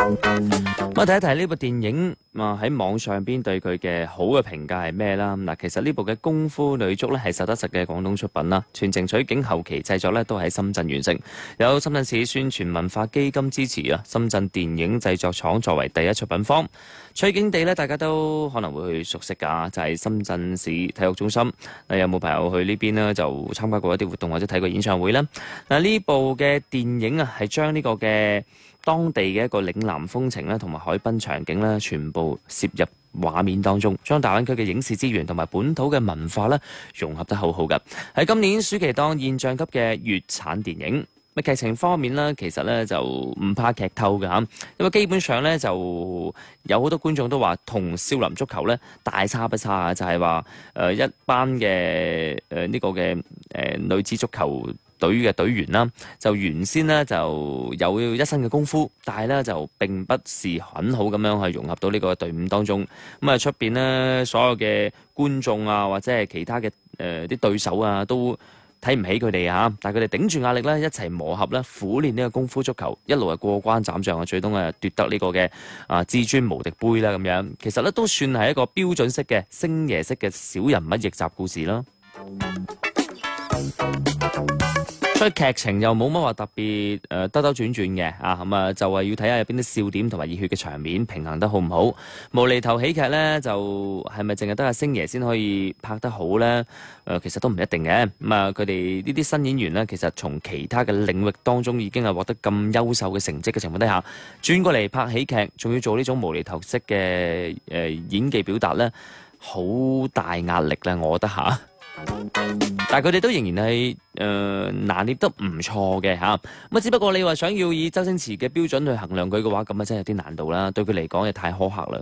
咁睇一睇呢部電影喺網上邊對佢嘅好嘅評價係咩啦？嗱，其實呢部嘅功夫女足咧係實得實嘅廣東出品啦，全程取景後期製作咧都喺深圳完成，有深圳市宣傳文化基金支持啊，深圳電影製作廠作為第一出品方，取景地咧大家都可能會去熟悉㗎，就係深圳市體育中心。有冇朋友去呢邊呢？就參加過一啲活動或者睇過演唱會呢？嗱，呢部嘅電影啊係將呢個嘅當地嘅一個嶺南風情咧，同埋海濱場景咧，全部攝入畫面當中，將大灣區嘅影視資源同埋本土嘅文化咧融合得好好㗎。喺今年暑期檔現象級嘅粵產電影。劇情方面呢，其實咧就唔怕劇透㗎嚇，因為基本上咧就有好多觀眾都話同少林足球咧大差不差啊，就係話一班嘅呢個嘅女子足球隊嘅隊員啦，就原先呢就有一身嘅功夫，但係咧就並不是很好咁樣去融合到呢個隊伍當中。咁啊出邊呢，所有嘅觀眾啊，或者係其他嘅啲對手啊，都睇唔起佢哋嚇，但係佢哋頂住壓力咧，一齊磨合咧，苦練呢個功夫足球，一路係過關斬將啊，最終奪得呢個嘅至尊無敵杯啦咁樣。其實咧都算係一個標準式嘅星爺式嘅小人物逆襲故事啦。所以劇情又冇乜話特別兜兜轉轉嘅咁啊，就係要睇下有邊啲笑點同埋熱血嘅場面平衡得好唔好。無厘頭喜劇咧，就係咪淨係得阿星爺先可以拍得好咧？其實都唔一定嘅。咁啊，佢哋呢啲新演員咧，其實從其他嘅領域當中已經係獲得咁優秀嘅成績嘅情況底下，轉過嚟拍喜劇，仲要做呢種無厘頭式嘅演技表達咧，好大壓力啦，我覺得嚇。但係佢哋都仍然係拿捏得唔錯嘅嚇，咁只不過你話想要以周星馳嘅標準去衡量佢嘅話，咁啊真係有啲難度啦，對佢嚟講又太苛刻啦。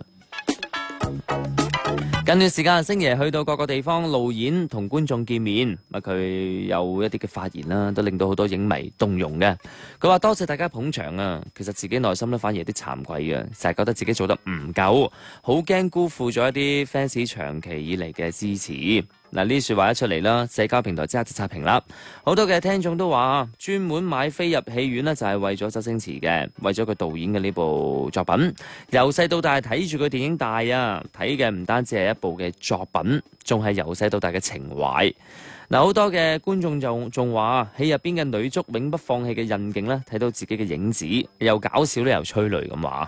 近段時間，星爺去到各個地方路演同觀眾見面，佢有一啲嘅發言啦，都令到好多影迷動容嘅。佢話多謝大家捧場啊，其實自己內心咧反而有啲慚愧嘅，成日覺得自己做得唔夠，好驚辜負咗一啲 fans 長期以嚟嘅支持。嗱，呢啲説話一出嚟啦，社交平台即刻就刷屏啦。好多嘅聽眾都話專門買飛入戲院呢，就係為咗周星馳嘅，為咗佢導演嘅呢部作品。由細到大睇住佢電影大啊，睇嘅唔單止係一部嘅作品，仲係由細到大嘅情懷。嗱，好多嘅觀眾仲話戲入邊嘅女足永不放棄嘅韌勁咧，睇到自己嘅影子，又搞笑咧，又催淚咁話。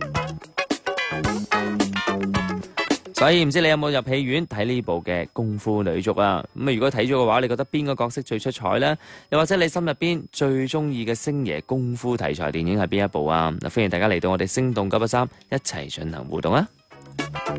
所以唔知你有冇入戲院睇呢部嘅功夫女足啊？咁如果睇咗嘅話，你覺得邊個角色最出彩呢？又或者你心入邊最中意嘅星爺功夫題材電影係邊一部啊？嗱，歡迎大家嚟到我哋星動913一齊進行互動啊！